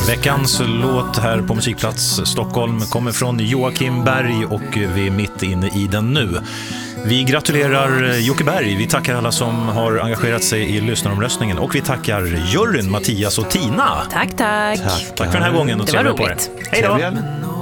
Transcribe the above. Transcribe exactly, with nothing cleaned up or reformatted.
Veckans låt här på Musikplats Stockholm kommer från Joakim Berg och vi är mitt inne i den nu. Vi gratulerar Jocke Berg, vi tackar alla som har engagerat sig i lyssnaromröstningen och vi tackar juryn Mattias och Tina. Tack, tack. Tack, tack för den här gången och det var trevligt på roligt. det. Hej då!